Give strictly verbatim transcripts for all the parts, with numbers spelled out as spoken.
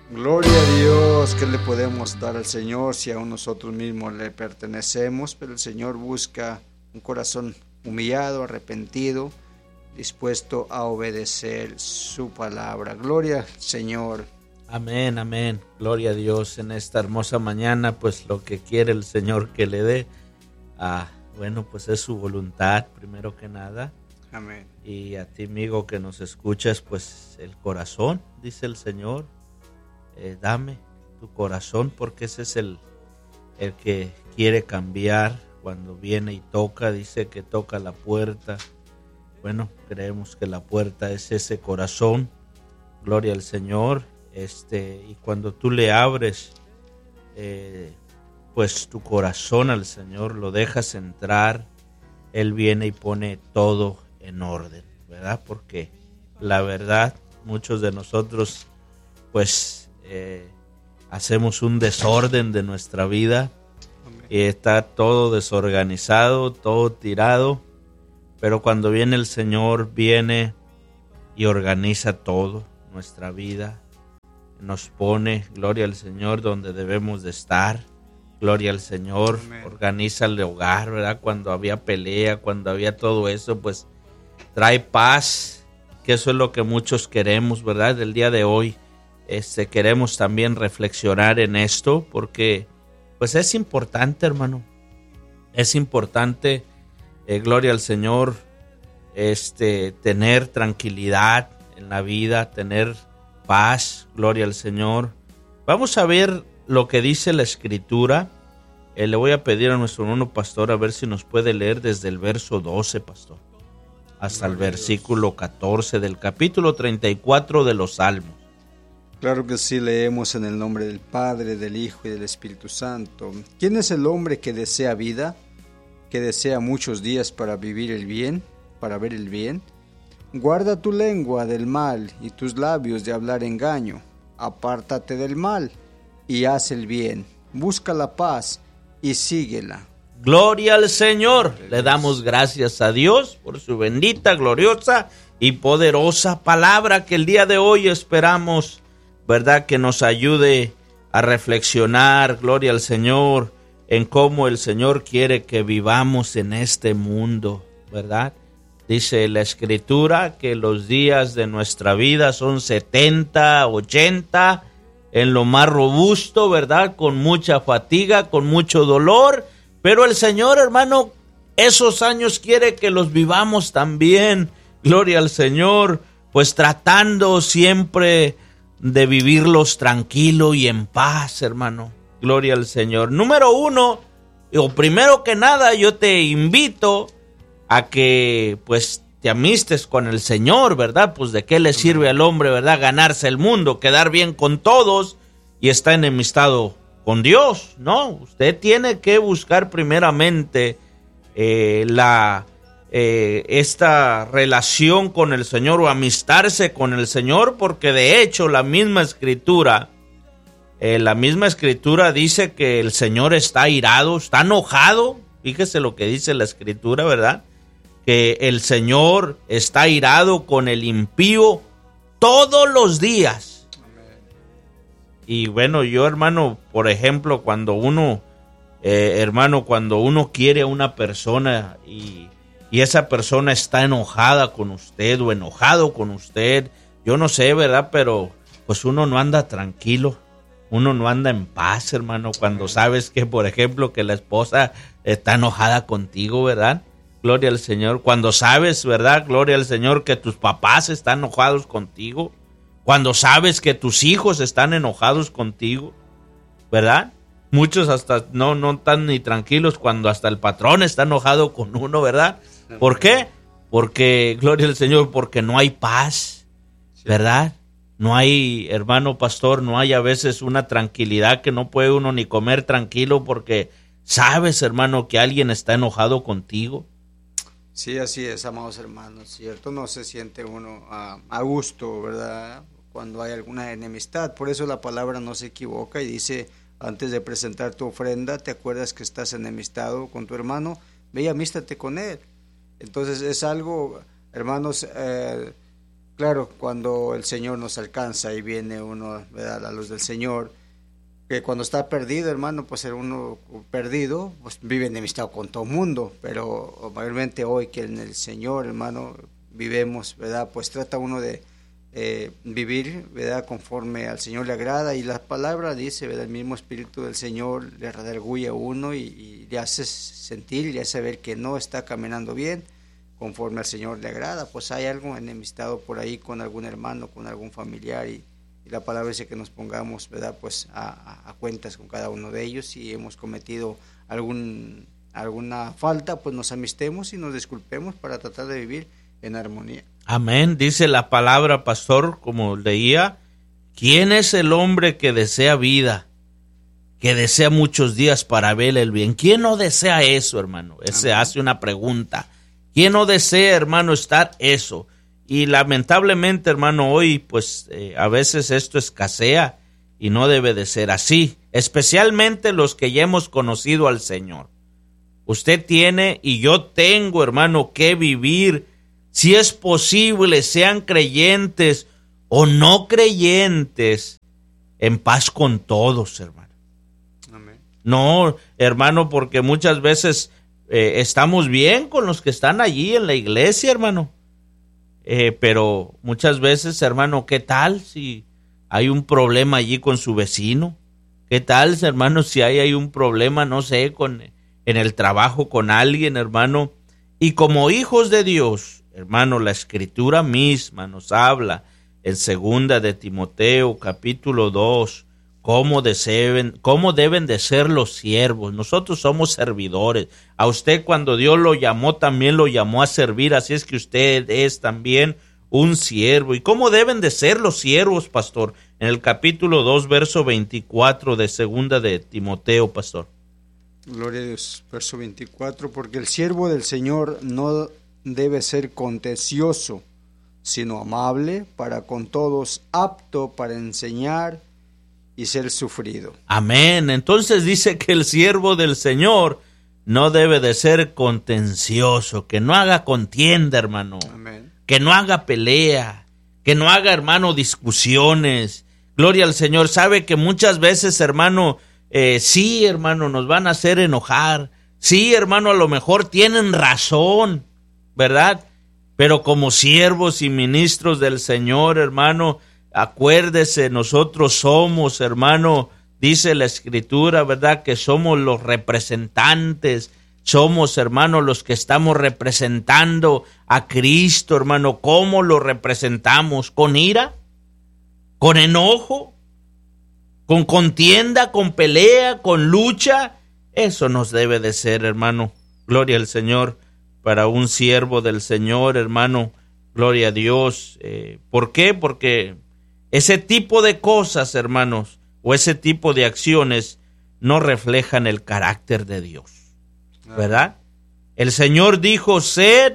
Gloria a Dios, ¿qué le podemos dar al Señor si aún nosotros mismos le pertenecemos? Pero el Señor busca un corazón humillado, arrepentido, dispuesto a obedecer su palabra. Gloria al Señor. Amén, amén. Gloria a Dios en esta hermosa mañana, pues lo que quiere el Señor que le dé, ah, bueno, pues es su voluntad, primero que nada. Amén. Y a ti, amigo, que nos escuchas, pues el corazón, dice el Señor, eh, dame tu corazón, porque ese es el, el que quiere cambiar cuando viene y toca, dice que toca la puerta. Bueno, creemos que la puerta es ese corazón, gloria al Señor, este, y cuando tú le abres, eh, pues tu corazón al Señor, lo dejas entrar, Él viene y pone todo en orden, ¿verdad? Porque la verdad, muchos de nosotros, pues, eh, hacemos un desorden de nuestra vida, y está todo desorganizado, todo tirado, pero cuando viene el Señor, viene y organiza todo, nuestra vida, nos pone, gloria al Señor, donde debemos de estar, gloria al Señor. Amén. Organiza el hogar, ¿verdad? Cuando había pelea, cuando había todo eso, pues trae paz, que eso es lo que muchos queremos, ¿verdad? Del día de hoy, este, queremos también reflexionar en esto, porque pues es importante, hermano, es importante, eh, gloria al Señor, este, tener tranquilidad en la vida, tener paz, gloria al Señor. Vamos a ver lo que dice la Escritura. Eh, le voy a pedir a nuestro hermano pastor a ver si nos puede leer desde el verso doce, pastor, hasta el versículo catorce del capítulo treinta y cuatro de los Salmos. Claro que sí, leemos en el nombre del Padre, del Hijo y del Espíritu Santo. ¿Quién es el hombre que desea vida, que desea muchos días para vivir el bien, para ver el bien? Guarda tu lengua del mal y tus labios de hablar engaño. Apártate del mal y haz el bien. Busca la paz y síguela. Gloria al Señor. Le damos gracias a Dios por su bendita, gloriosa y poderosa palabra que el día de hoy esperamos, ¿verdad?, que nos ayude a reflexionar, gloria al Señor, en cómo el Señor quiere que vivamos en este mundo, ¿verdad? Dice la Escritura que los días de nuestra vida son setenta, ochenta, en lo más robusto, ¿verdad? Con mucha fatiga, con mucho dolor, pero el Señor, hermano, esos años quiere que los vivamos también, gloria al Señor, pues tratando siempre de vivirlos tranquilo y en paz, hermano, gloria al Señor. Número uno, o primero que nada, yo te invito a que pues te amistes con el Señor, ¿verdad? Pues de qué le sirve al hombre, ¿verdad? Ganarse el mundo, quedar bien con todos y está enemistado con Dios, ¿no? Usted tiene que buscar primeramente eh, la eh, esta relación con el Señor o amistarse con el Señor, porque de hecho la misma Escritura, eh, la misma Escritura dice que el Señor está airado, está enojado. Fíjese lo que dice la Escritura, ¿verdad? Que el Señor está airado con el impío todos los días. Amén. Y bueno, yo, hermano, por ejemplo, cuando uno, eh, hermano, cuando uno quiere a una persona y, y esa persona está enojada con usted o enojado con usted, yo no sé, ¿verdad? Pero pues uno no anda tranquilo, uno no anda en paz, hermano, cuando sabes que, por ejemplo, que la esposa está enojada contigo, ¿verdad? Gloria al Señor. Cuando sabes, ¿verdad? Gloria al Señor, que tus papás están enojados contigo. Cuando sabes que tus hijos están enojados contigo, ¿verdad? Muchos hasta no, no están ni tranquilos cuando hasta el patrón está enojado con uno, ¿verdad? ¿Por qué? Porque, gloria al Señor, porque no hay paz, ¿verdad? No hay, hermano pastor, no hay a veces una tranquilidad que no puede uno ni comer tranquilo porque sabes, hermano, que alguien está enojado contigo. Sí, así es, amados hermanos, ¿cierto? No se siente uno a, a gusto, ¿verdad? Cuando hay alguna enemistad. Por eso la palabra no se equivoca y dice, antes de presentar tu ofrenda, ¿te acuerdas que estás enemistado con tu hermano? Ve y amístate con él. Entonces es algo, hermanos, eh, claro, cuando el Señor nos alcanza y viene uno, ¿verdad?, a la luz del Señor, que cuando está perdido, hermano, pues el uno perdido, pues vive enemistado con todo el mundo, pero mayormente hoy que en el Señor, hermano, vivemos, ¿verdad?, pues trata uno de eh, vivir, ¿verdad?, conforme al Señor le agrada, y la palabra dice, ¿verdad?, el mismo Espíritu del Señor le redarguye a uno y, y le hace sentir, le hace ver que no está caminando bien, conforme al Señor le agrada. Pues hay algo enemistado por ahí con algún hermano, con algún familiar, y, y la palabra dice que nos pongamos, ¿verdad?, pues a, a, a cuentas con cada uno de ellos. Si hemos cometido algún alguna falta, pues nos amistemos y nos disculpemos para tratar de vivir en armonía. Amén. Dice la palabra, pastor, como leía, ¿quién es el hombre que desea vida, que desea muchos días para ver el bien? ¿Quién no desea eso, hermano? Ese hace una pregunta. ¿Quién no desea, hermano, estar eso? Y lamentablemente, hermano, hoy pues eh, a veces esto escasea y no debe de ser así, especialmente los que ya hemos conocido al Señor. Usted tiene y yo tengo, hermano, que vivir, si es posible, sean creyentes o no creyentes, en paz con todos, hermano. Amén. No, hermano, porque muchas veces Eh, estamos bien con los que están allí en la iglesia, hermano. Eh, pero muchas veces, hermano, ¿qué tal si hay un problema allí con su vecino? ¿Qué tal, hermano, si hay, hay un problema, no sé, con, en el trabajo con alguien, hermano? Y como hijos de Dios, hermano, la Escritura misma nos habla en segunda de Timoteo, capítulo dos, Cómo deben, cómo deben de ser los siervos. Nosotros somos servidores. A usted cuando Dios lo llamó, también lo llamó a servir. Así es que usted es también un siervo. ¿Y cómo deben de ser los siervos, pastor? En el capítulo dos, verso veinticuatro de segunda de Timoteo, pastor. Gloria a Dios, verso veinticuatro. Porque el siervo del Señor no debe ser contencioso, sino amable para con todos, apto para enseñar y ser sufrido. Amén. Entonces dice que el siervo del Señor no debe de ser contencioso, que no haga contienda, hermano. Amén. Que no haga pelea, que no haga, hermano, discusiones. Gloria al Señor. Sabe que muchas veces, hermano, eh, sí, hermano, nos van a hacer enojar. Sí, hermano, a lo mejor tienen razón, ¿verdad? Pero como siervos y ministros del Señor, hermano, acuérdese, nosotros somos, hermano, dice la Escritura, ¿verdad?, que somos los representantes, somos, hermano, los que estamos representando a Cristo, hermano. ¿Cómo lo representamos? ¿Con ira? ¿Con enojo? ¿Con contienda? ¿Con pelea? ¿Con lucha? Eso nos debe de ser, hermano. Gloria al Señor para un siervo del Señor, hermano. Gloria a Dios. Eh, ¿Por qué? Porque ese tipo de cosas, hermanos, o ese tipo de acciones no reflejan el carácter de Dios, ¿verdad? El Señor dijo, sed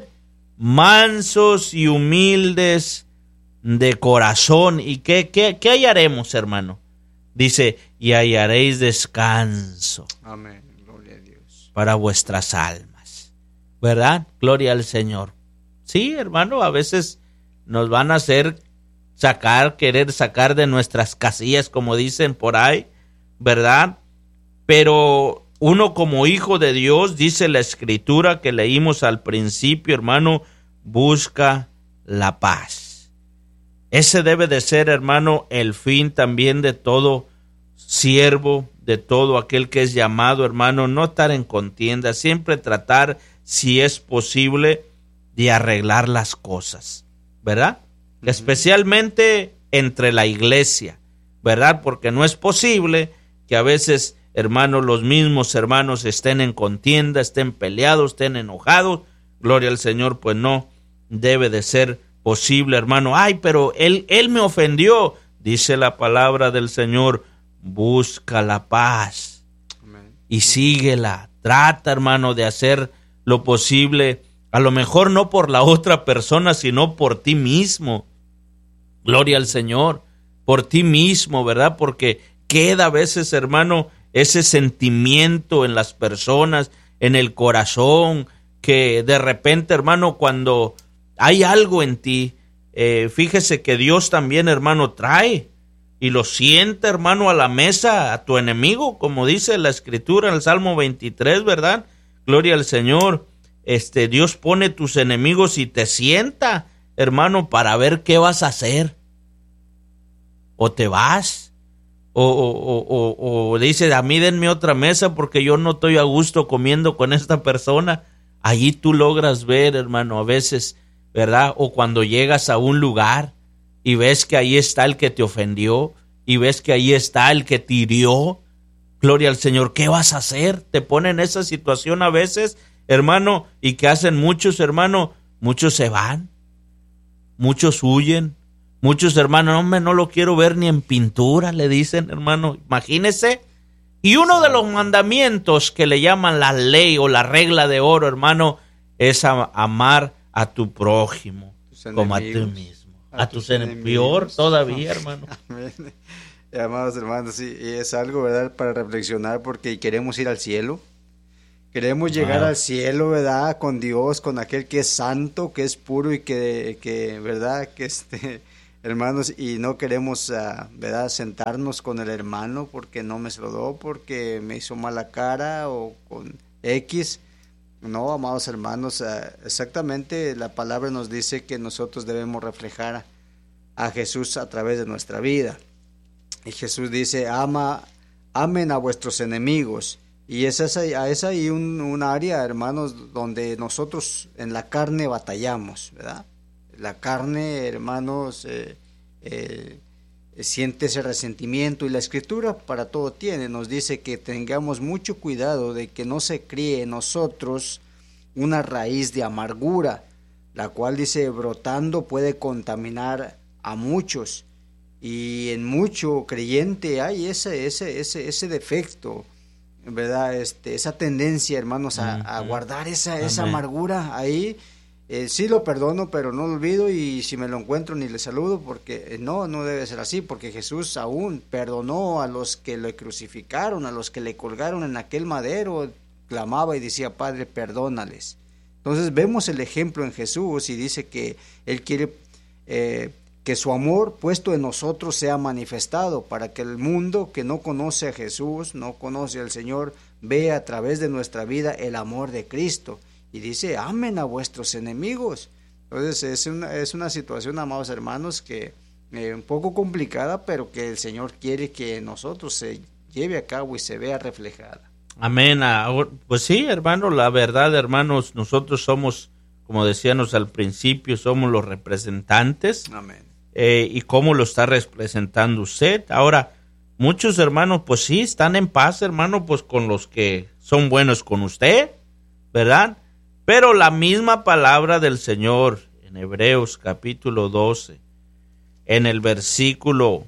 mansos y humildes de corazón. ¿Y qué, qué, qué hallaremos, hermano? Dice, y hallaréis descanso. Amén. Gloria a Dios. Para vuestras almas, ¿verdad? Gloria al Señor. Sí, hermano, a veces nos van a hacer sacar, querer sacar de nuestras casillas, como dicen por ahí, ¿verdad? Pero uno como hijo de Dios, dice la Escritura que leímos al principio, hermano, busca la paz. Ese debe de ser, hermano, el fin también de todo siervo, de todo aquel que es llamado, hermano, no estar en contienda, siempre tratar, si es posible, de arreglar las cosas, ¿verdad? Uh-huh. Especialmente entre la iglesia, ¿verdad? Porque no es posible que a veces, hermanos, los mismos hermanos estén en contienda, estén peleados, estén enojados. Gloria al Señor, pues no debe de ser posible, hermano. Ay, pero él, él me ofendió. Dice la palabra del Señor, busca la paz. Amén. Y síguela. Trata, hermano, de hacer lo posible, a lo mejor no por la otra persona, sino por ti mismo. Gloria al Señor, por ti mismo, ¿verdad? Porque queda a veces, hermano, ese sentimiento en las personas, en el corazón, que de repente, hermano, cuando hay algo en ti, eh, fíjese que Dios también, hermano, trae y lo sienta, hermano, a la mesa a tu enemigo, como dice la Escritura en el Salmo veintitrés, ¿verdad? Gloria al Señor. Este, Dios pone tus enemigos y te sienta, hermano, para ver qué vas a hacer. O te vas, o, o, o, o, o dice, a mí denme otra mesa porque yo no estoy a gusto comiendo con esta persona. Allí tú logras ver, hermano, a veces, ¿verdad? O cuando llegas a un lugar y ves que ahí está el que te ofendió, y ves que ahí está el que te hirió. Gloria al Señor, ¿qué vas a hacer? Te ponen en esa situación a veces, hermano, y que hacen muchos, hermano, muchos se van, muchos huyen, muchos, hermano, hombre, no lo quiero ver ni en pintura, le dicen, hermano, imagínese. Y uno de los mandamientos que le llaman la ley o la regla de oro, hermano, es a, amar a tu prójimo como a ti mismo. A, a tus enemigos, peor todavía, hermano. Amén. Amados hermanos, sí, y es algo, ¿verdad?, para reflexionar, porque queremos ir al cielo. Queremos llegar wow. al cielo, ¿verdad?, con Dios, con aquel que es santo, que es puro y que, que ¿verdad?, que este, hermanos, y no queremos, uh, ¿verdad?, sentarnos con el hermano porque no me saludó, porque me hizo mala cara o con X. No, amados hermanos, uh, exactamente la palabra nos dice que nosotros debemos reflejar a, a Jesús a través de nuestra vida. Y Jesús dice, ama, amen a vuestros enemigos. Y es esa, es ahí un, un área, hermanos, donde nosotros en la carne batallamos, ¿verdad? La carne, hermanos, eh, eh, siente ese resentimiento, y la Escritura para todo tiene, nos dice que tengamos mucho cuidado de que no se críe en nosotros una raíz de amargura, la cual, dice, brotando puede contaminar a muchos, y en mucho creyente hay ese, ese, ese, ese defecto, ¿verdad? Este, esa tendencia, hermanos, a, a guardar esa, esa amargura ahí. Eh, sí lo perdono, pero no lo olvido, y si me lo encuentro ni le saludo, porque eh, no, no debe ser así, porque Jesús aún perdonó a los que le crucificaron, a los que le colgaron en aquel madero, clamaba y decía, Padre, perdónales. Entonces vemos el ejemplo en Jesús, y dice que Él quiere eh, que su amor puesto en nosotros sea manifestado, para que el mundo que no conoce a Jesús, no conoce al Señor, vea a través de nuestra vida el amor de Cristo. Y dice, amen a vuestros enemigos. Entonces es una, es una situación, amados hermanos, que eh, un poco complicada, pero que el Señor quiere que nosotros se lleve a cabo y se vea reflejada. Amén. Pues sí, hermano, la verdad, hermanos, nosotros somos, como decíamos al principio, somos los representantes. Amén. Eh, y cómo lo está representando usted. Ahora, muchos hermanos, pues sí, están en paz, hermano, pues con los que son buenos con usted, ¿verdad? Pero la misma palabra del Señor en Hebreos capítulo doce, en el versículo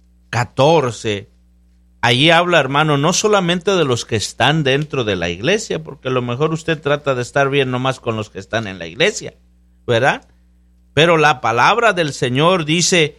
catorce, allí habla, hermano, no solamente de los que están dentro de la iglesia, porque a lo mejor usted trata de estar bien nomás con los que están en la iglesia, ¿verdad? Pero la palabra del Señor dice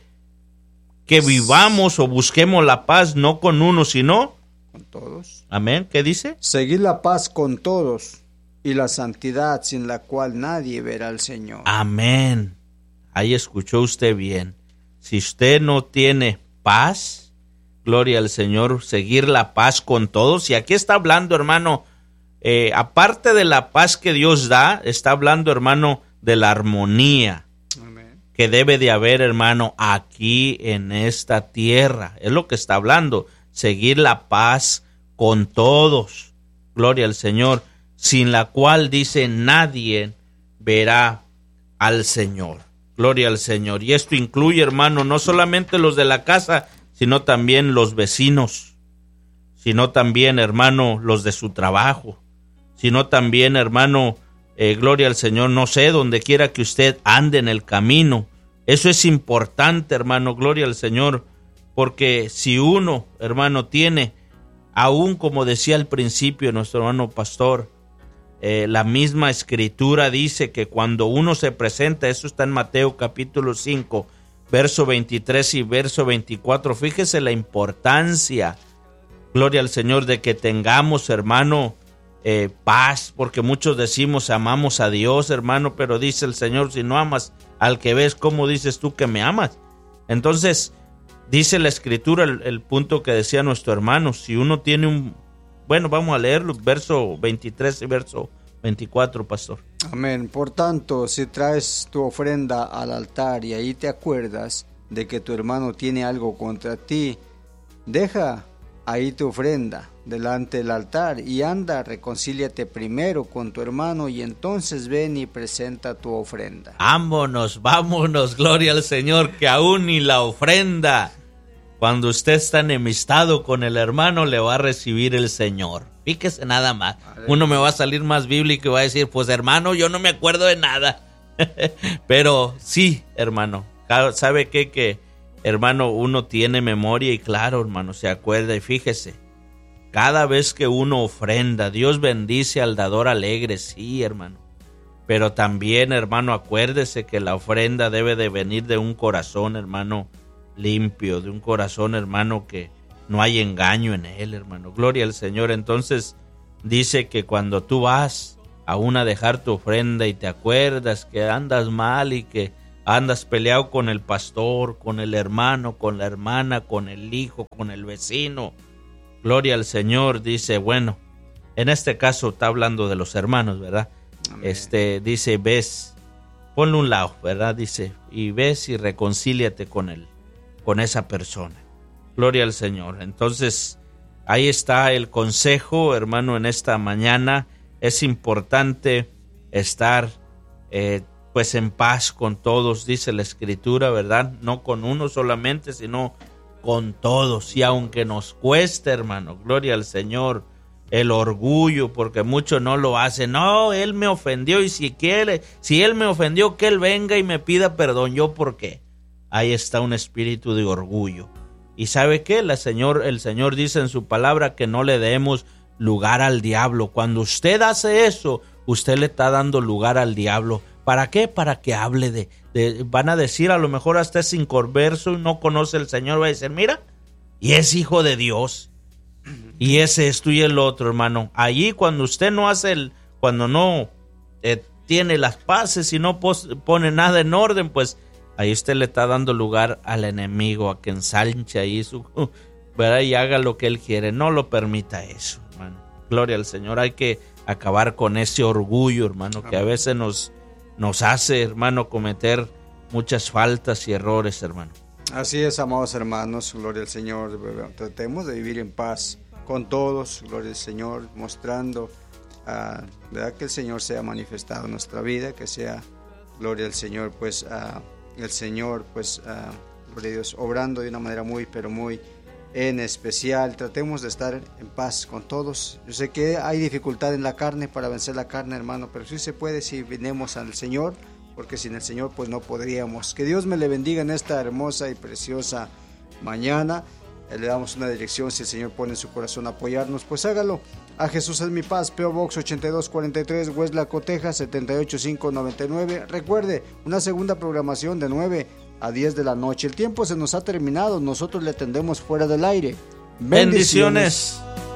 que vivamos o busquemos la paz no con uno, sino con todos. Amén. ¿Qué dice? Seguir la paz con todos y la santidad, sin la cual nadie verá al Señor. Amén. Ahí escuchó usted bien. Si usted no tiene paz, gloria al Señor, seguir la paz con todos. Y aquí está hablando, hermano, eh, aparte de la paz que Dios da, está hablando, hermano, de la armonía que debe de haber, hermano, aquí en esta tierra. Es lo que está hablando, seguir la paz con todos, gloria al Señor, sin la cual, dice, nadie verá al Señor, gloria al Señor. Y esto incluye, hermano, no solamente los de la casa, sino también los vecinos, sino también, hermano, los de su trabajo, sino también, hermano, Eh, gloria al Señor, no sé, donde quiera que usted ande en el camino. Eso es importante, hermano, gloria al Señor, porque si uno, hermano, tiene, aún como decía al principio nuestro hermano pastor, eh, la misma Escritura dice que cuando uno se presenta, eso está en Mateo capítulo cinco, verso veintitrés y verso veinticuatro, fíjese la importancia, gloria al Señor, de que tengamos, hermano, Eh, paz, porque muchos decimos amamos a Dios, hermano, pero dice el Señor, si no amas al que ves, ¿cómo dices tú que me amas? Entonces, dice la Escritura, el, el punto que decía nuestro hermano, si uno tiene un... Bueno, vamos a leerlo, verso veintitrés y verso veinticuatro, pastor. Amén. Por tanto, si traes tu ofrenda al altar y ahí te acuerdas de que tu hermano tiene algo contra ti, deja ahí tu ofrenda delante del altar y anda, reconcíliate primero con tu hermano y entonces ven y presenta tu ofrenda. Vámonos, vámonos, gloria al Señor, que aún ni la ofrenda, cuando usted está enemistado con el hermano, le va a recibir el Señor. Fíjese nada más. Uno me va a salir más bíblico y va a decir, pues hermano, yo no me acuerdo de nada. Pero sí, hermano, ¿sabe qué? Que, hermano, uno tiene memoria y claro, hermano, se acuerda. Y fíjese, cada vez que uno ofrenda, Dios bendice al dador alegre, sí, hermano. Pero también, hermano, acuérdese que la ofrenda debe de venir de un corazón, hermano, limpio, de un corazón, hermano, que no hay engaño en él, hermano. Gloria al Señor. Entonces dice que cuando tú vas aún a dejar tu ofrenda y te acuerdas que andas mal y que andas peleado con el pastor, con el hermano, con la hermana, con el hijo, con el vecino, gloria al Señor, dice, bueno, en este caso está hablando de los hermanos, ¿verdad? Amén. Este, dice, ves, ponle un lado, ¿verdad? Dice, y ves y reconcíliate con él, con esa persona. Gloria al Señor. Entonces, ahí está el consejo, hermano, en esta mañana. Es importante estar, eh, pues, en paz con todos, dice la Escritura, ¿verdad? No con uno solamente, sino con todos. Y aunque nos cueste, hermano, gloria al Señor, el orgullo, porque muchos no lo hacen. No, él me ofendió y si quiere, si él me ofendió, que él venga y me pida perdón. ¿Yo por qué? Ahí está un espíritu de orgullo. ¿Y sabe qué? La Señor, el Señor dice en su palabra que no le demos lugar al diablo. Cuando usted hace eso, usted le está dando lugar al diablo. ¿Para qué? Para que hable de, de van a decir, a lo mejor hasta es inconverso y no conoce al Señor, va a decir, mira, y es hijo de Dios, y ese esto y el otro, hermano. Allí cuando usted no hace el, cuando no eh, tiene las paces y no pos, pone nada en orden, pues ahí usted le está dando lugar al enemigo a que ensanche ahí su, ¿verdad? Y haga lo que él quiere. No lo permita eso, hermano. Gloria al Señor. Hay que acabar con ese orgullo, hermano, que a veces nos, nos hace, hermano, cometer muchas faltas y errores, hermano. Así es, amados hermanos. Gloria al Señor. Tratemos de vivir en paz con todos. Gloria al Señor, mostrando uh, ¿verdad? Que el Señor sea manifestado en nuestra vida, que sea, gloria al Señor, pues uh, el Señor, pues, uh, gloria a Dios, obrando de una manera muy, pero muy en especial. Tratemos de estar en paz con todos. Yo sé que hay dificultad en la carne para vencer la carne, hermano, pero sí se puede si venimos al Señor, porque sin el Señor, pues, no podríamos. Que Dios me le bendiga en esta hermosa y preciosa mañana. Le damos una dirección, si el Señor pone en su corazón apoyarnos, pues hágalo. A Jesús es mi paz, P O Box ochenta y dos cuarenta y tres, Weslaco, Texas setenta y ocho mil quinientos noventa y nueve. Recuerde, una segunda programación de nueve a diez de la noche. El tiempo se nos ha terminado, nosotros le atendemos fuera del aire. Bendiciones. Bendiciones.